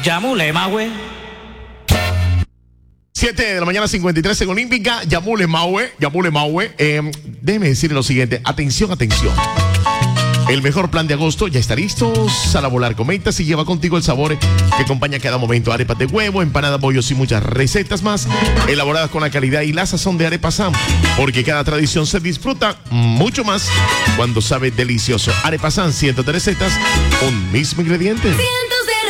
Yamule, Maue. 7 de la mañana, 53 en Olímpica. Yamule Maue. Déjeme decirle lo siguiente. Atención. El mejor plan de agosto ya está listo. Sal a volar con Mentas y lleva contigo el sabor que acompaña cada momento. Arepas de huevo, empanadas, bollos y muchas recetas más, elaboradas con la calidad y la sazón de Arepa Sam. Porque cada tradición se disfruta mucho más cuando sabe delicioso. Arepa Sam, 103 recetas, un mismo ingrediente.